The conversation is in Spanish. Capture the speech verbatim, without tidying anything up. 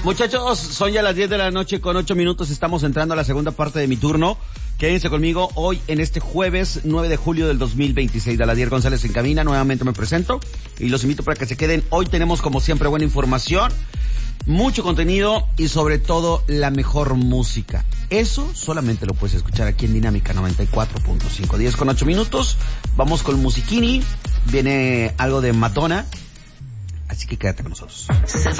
Muchachos, son ya las diez de la noche con ocho minutos. Estamos entrando a la segunda parte de mi turno. Quédense conmigo hoy en este jueves nueve de julio del dos mil veintiséis. Daladier González en cabina. Nuevamente me presento y los invito para que se queden. Hoy tenemos como siempre buena información, mucho contenido y sobre todo la mejor música. Eso solamente lo puedes escuchar aquí en Dinámica noventa y cuatro punto cinco. diez con ocho minutos. Vamos con Musiquini. Viene algo de Madonna. Así que quédate con nosotros.